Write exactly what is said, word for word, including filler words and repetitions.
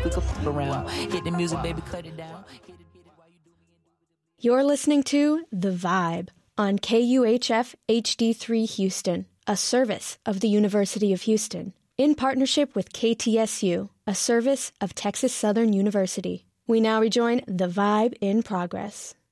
we could f around. Hit the music, baby, cut it down. You're listening to The Vibe on K U H F H D three Houston, a service of the University of Houston, in partnership with K T S U, a service of Texas Southern University. We now rejoin The Vibe in progress.